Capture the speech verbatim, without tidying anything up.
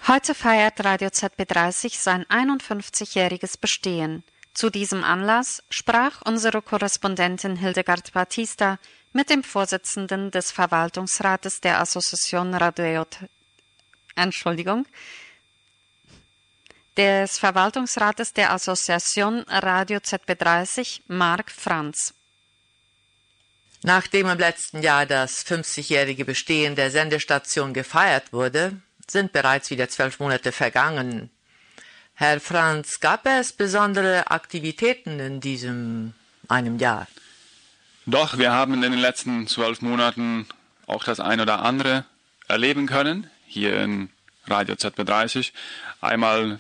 Heute feiert Radio Z B dreißig sein einundfünfzigjähriges Bestehen. Zu diesem Anlass sprach unsere Korrespondentin Hildegard Batista mit dem Vorsitzenden des Verwaltungsrates der Associación Radio Entschuldigung, des Verwaltungsrates der Associación Radio Z B dreißig, Marc Franz. Nachdem im letzten Jahr das fünfzigjährige Bestehen der Sendestation gefeiert wurde, sind bereits wieder zwölf Monate vergangen. Herr Franz, gab es besondere Aktivitäten in diesem einem Jahr? Doch, wir haben in den letzten zwölf Monaten auch das ein oder andere erleben können, hier in Radio Z B dreißig. Einmal